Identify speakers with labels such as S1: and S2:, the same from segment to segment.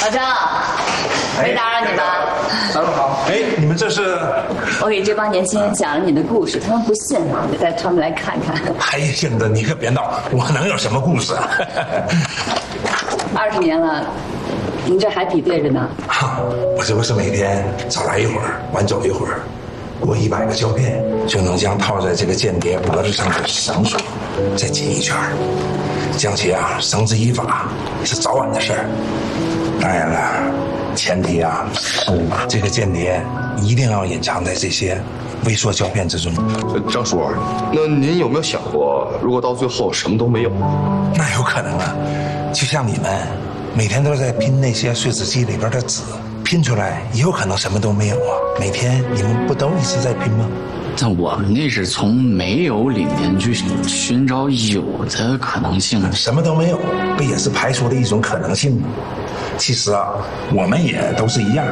S1: 老张，没打扰你吧？
S2: 早上好。哎，你们这是？
S1: 我给这帮年轻人讲了你的故事，他们不信，我就带他们来看看。
S2: 哎呀，英子，你可别闹，我能有什么故事啊
S1: ？20年了，您这还比对着呢。
S2: 我这不是每天早来一会儿，晚走一会儿，过100个胶片，就能将套在这个间谍脖子上的绳索再紧一圈，将其绳之以法，是早晚的事儿。当然了，前提是这个间谍一定要隐藏在这些微缩胶片之中。
S3: 张叔，那您有没有想过，如果到最后什么都没有？
S2: 那有可能啊，就像你们每天都在拼那些碎纸机里边的纸，拼出来也有可能什么都没有啊。每天你们不都一直在拼吗？
S4: 但我们那是从没有里面去寻找有的可能性。
S2: 什么都没有，不也是排除了一种可能性吗？其实我们也都是一样，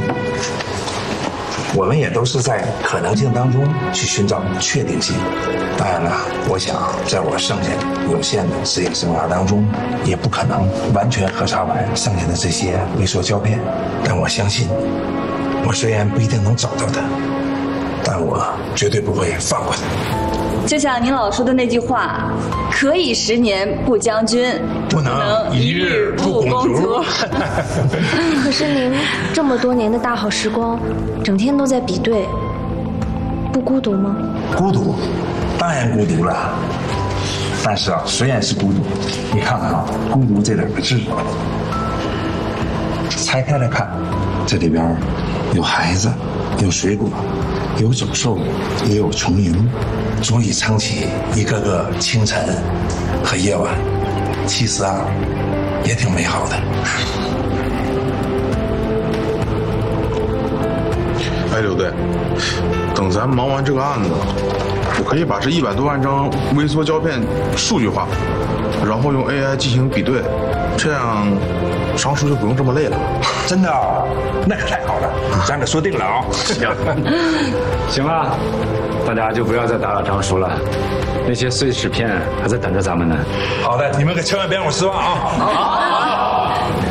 S2: 我们也都是在可能性当中去寻找确定性。当然了，我想在我剩下有限的职业生涯当中，也不可能完全核查完剩下的这些微缩胶片。但我相信，我虽然不一定能找到它，但我绝对不会放过它。
S1: 就像您老说的那句话，可以10年不将军，
S2: 不能1日不拱卒。
S5: 可是您这么多年的大好时光，整天都在比对，不孤独吗？
S2: 孤独，当然孤独了。但是虽然是孤独，你看看孤独这2个字，拆开来看，这里边有孩子，有水果，有走兽，也有丛林，足以撑起一个个清晨和夜晚。其实也挺美好的。
S3: 哎，刘队，等咱忙完这个案子，我可以把这100多万张微缩胶片数据化，然后用 AI 进行比对，这样张叔就不用这么累了。
S2: 真的那可太好了，咱可说定了
S6: 行了，大家就不要再打扰张叔了，那些碎纸片还在等着咱们呢。
S2: 好的，你们可千万别让我失望啊！
S1: 好。